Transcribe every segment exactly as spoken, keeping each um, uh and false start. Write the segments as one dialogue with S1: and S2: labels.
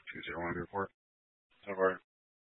S1: two zero one report. Over.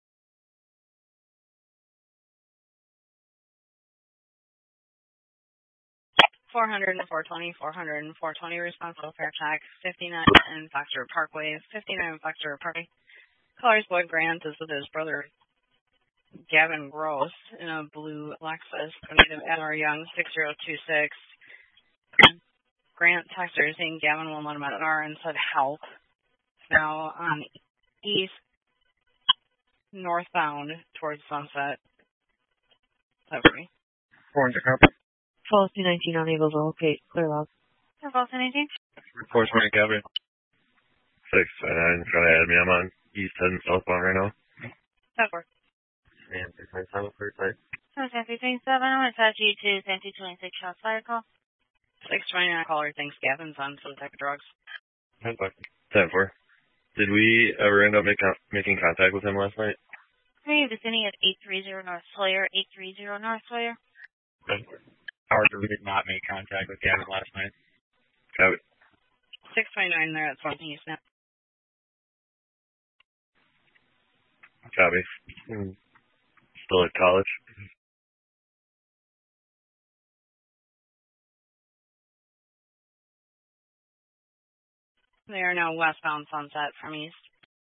S2: four hundred and four twenty, four hundred and four twenty responsible Fairfax, fifty-nine and Foxter Parkway, fifty-nine Foxter Parkway. Caller's boy Grant is with his brother Gavin Gross in a blue Lexus. Native Adler Young, six zero two six. Grant texter saying Gavin will let him at R and said help. Now on east, northbound towards Sunset. Every.
S1: four hundred copy.
S3: Policy nineteen unable to locate. Clear log.
S2: Policy nineteen.
S1: four twenty copy.
S4: six nine, trying to add me. I'm on east heading southbound right now.
S2: Cover.
S4: And six nine seven, clear site.
S5: Santee twenty-seven, I'm going to attach you to Santee twenty-six shots fire call.
S2: six twenty-nine caller thinks Gavin's on some type of drugs.
S4: ten four. Did we ever end up make, making contact with him last night?
S5: Three vicinity of eight three zero North Sawyer, eight three zero North Sawyer.
S4: ten four.
S1: Howard did not make contact with Gavin last night.
S4: Copy.
S2: six twenty-nine there at something you snap.
S4: Copy. Mm. Still at college.
S2: They are now westbound Sunset from east.